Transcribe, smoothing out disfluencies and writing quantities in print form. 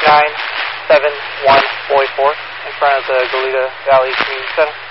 97144 in front of the Goleta Valley Community Center.